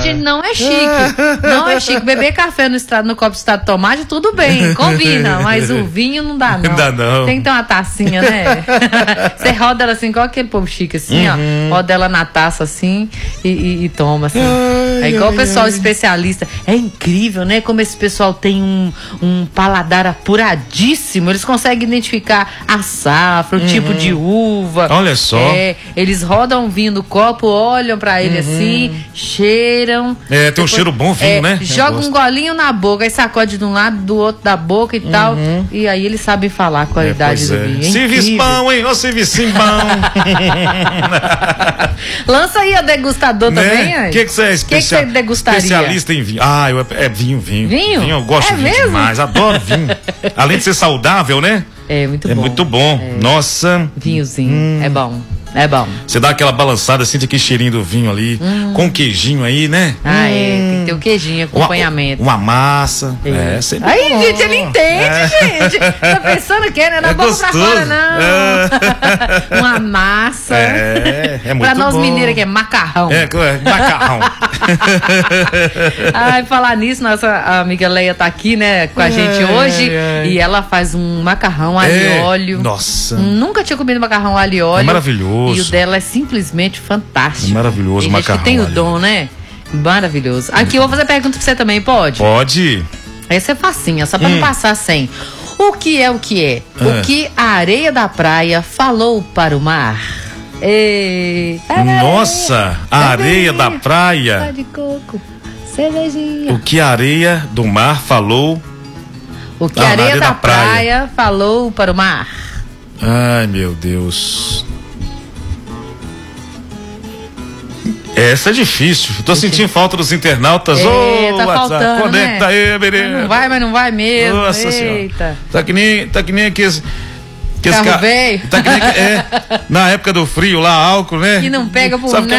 gente, não é chique. Não é chique. Beber café no copo de extrato de tomate, tudo bem, combina. Mas o vinho não dá, não. Não dá, não. Tem que ter uma tacinha, né? Você roda ela assim, igual aquele povo chique, assim, ó. Roda ela na taça, assim, e toma, assim. É igual o pessoal especialista. É incrível, né? Como esse pessoal tem um paladar apuradíssimo. Eles conseguem identificar a safra, o tipo de uva. Olha só. Eles rodam vinho no copo, olham pra ele assim, cheiram. Tem um cheiro bom vinho, né? Joga um golinho na boca, aí sacode de um lado, do outro da boca e tal. E aí eles sabem falar a qualidade do vinho. Serviço-pão, hein? Ô, serviço-pão. Lança aí a degustador também, O que você é degustaria? Especialista em vinho. É vinho. Vinho? Eu gosto de vinho demais, adoro vinho. Além de ser saudável, né? É muito bom. É muito bom. Nossa. Vinhozinho, é bom. É bom. Você dá aquela balançada, sente aquele cheirinho do vinho ali, com queijinho aí, né? Tem que ter o queijinho, acompanhamento. Uma massa. Sempre aí, bom. gente, ele entende, gente. Tá pensando que não é da boca pra fora, não. Uma massa. É muito bom. Pra nós mineiros que é macarrão. Macarrão. Falar nisso, nossa amiga Leia tá aqui, né, com a gente hoje. E ela faz um macarrão alho e óleo. Nossa. Nunca tinha comido macarrão alho e óleo. É maravilhoso. E o dela é simplesmente fantástico. É maravilhoso o macarrão. Que tem o dom, né? Maravilhoso. Aqui eu vou fazer pergunta pra você também, pode? Pode. Essa é facinha, só pra não passar sem. O que é? O que a areia da praia falou para o mar? Nossa, a areia da praia. De coco, cervejinha. O que a areia do mar falou? O que a areia da praia falou para o mar? Ai, meu Deus. Essa é difícil. Tô sentindo falta dos internautas. Tá faltando, conecta aí, menino. Não vai, mas não vai mesmo. Nossa senhora. Tá que nem aqueles carro velho. Tá que nem, na época do frio lá, álcool, né? Que não pega por nada.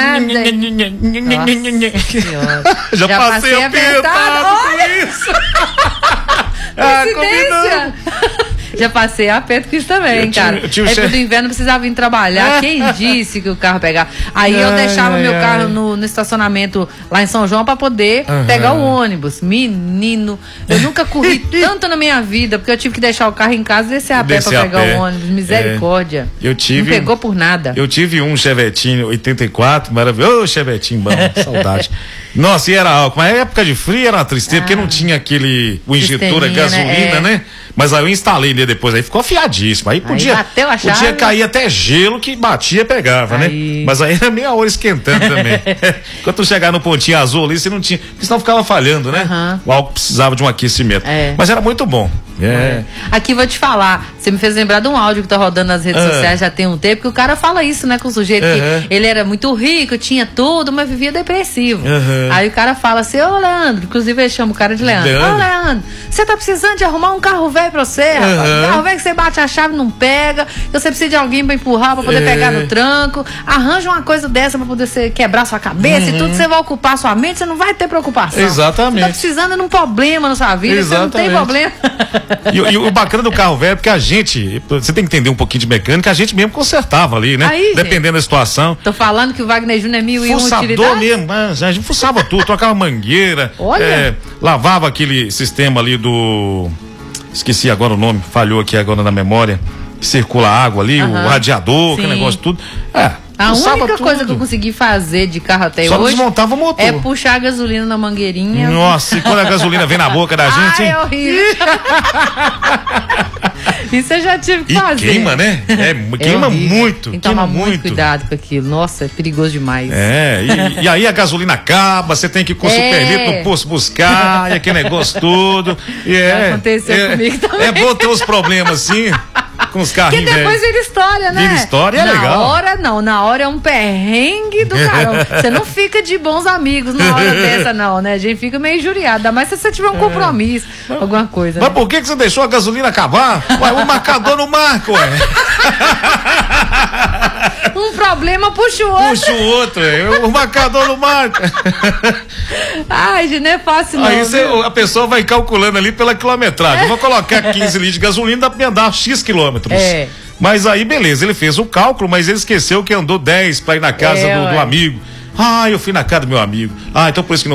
Já passei apertado com isso. Combinando. Já passei aperto com isso também, cara. Época do inverno precisava vir trabalhar. Quem disse que o carro pegava? Aí eu deixava meu carro no estacionamento lá em São João pra poder pegar o ônibus. Menino, eu nunca corri tanto na minha vida, porque eu tive que deixar o carro em casa e descer a pé pra pegar o ônibus. Misericórdia. Não pegou por nada. Eu tive um Chevetinho 84, maravilhoso. Chevetinho bom, saudade. Nossa, e era álcool. Mas a época de frio era uma tristeza, porque não tinha o injetor a gasolina, né? Mas aí eu instalei nele depois, aí ficou afiadíssimo. Aí podia cair até gelo que batia e pegava, né? Mas aí era meia hora esquentando também. Quando chegar no pontinho azul ali, você não tinha, porque senão ficava falhando, né? O álcool precisava de um aquecimento. Mas era muito bom. Aqui vou te falar, você me fez lembrar de um áudio que tá rodando nas redes sociais já tem um tempo, que o cara fala isso, né, com o sujeito que ele era muito rico, tinha tudo, mas vivia depressivo. Aí o cara fala assim: ô Leandro, inclusive ele chama o cara de Leandro. Ô Leandro, você tá precisando de arrumar um carro velho pra você, rapaz? Carro velho que você bate a chave e não pega, que você precisa de alguém pra empurrar, pra poder pegar no tranco. Arranja uma coisa dessa pra poder você quebrar sua cabeça e tudo, você vai ocupar sua mente, você não vai ter preocupação. Exatamente. Você tá precisando de um problema na sua vida, você não tem problema. E o bacana do carro velho é porque você tem que entender um pouquinho de mecânica, a gente mesmo consertava ali, né? Dependendo da situação. Tô falando que o Wagner Júnior é 1001 fuçador mesmo, a gente fuçava tudo, trocava mangueira, lavava aquele sistema ali esqueci agora o nome, falhou aqui agora na memória, que circula água ali, o radiador, aquele negócio tudo. A única coisa que eu consegui fazer de carro até só hoje desmontava o motor. É puxar a gasolina na mangueirinha. Nossa, e quando a gasolina vem na boca da gente, hein? É horrível. Isso eu já tive que fazer. Queima, né? Queima muito. Tem que tomar muito cuidado com aquilo. Nossa, é perigoso demais. E aí a gasolina acaba, você tem que ir com o superlito no posto buscar, e aquele negócio todo. Aconteceu comigo também. É bom ter uns problemas assim. Com os carrinhos. Que depois vira história, né? Vira história, legal. Na hora é um perrengue do caramba. Você não fica de bons amigos na hora dessa, não, né? A gente fica meio injuriado, ainda mais se você tiver um compromisso, alguma coisa. Mas por que você deixou a gasolina acabar? Ué, o marcador não marca, ué. Um problema puxa o outro. Puxa o outro, o marcador não marca. Ai, gente, não é fácil não. Aí a pessoa vai calculando ali pela quilometragem. Eu vou colocar 15 litros de gasolina, dá pra andar X quilômetros. Mas aí, beleza, ele fez o cálculo, mas ele esqueceu que andou 10 pra ir na casa do amigo. Eu fui na casa do meu amigo. Então por isso que não